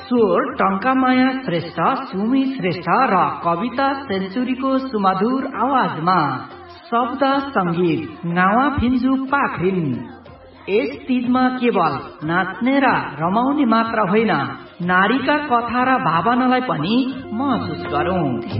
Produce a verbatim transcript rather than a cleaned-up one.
स्वर टंकामाया श्रेष्ठ, सुमी श्रेष्ठ र कविता सेन्चुरीको सुमधुर आवाजमा शब्द संगीत नावा फिन्जु पाखरिन। यस तीजमा केवल नाच्ने र रमाउने मात्र होइन, नारीका कथा र भावनालाई पनि महसुस गरौं।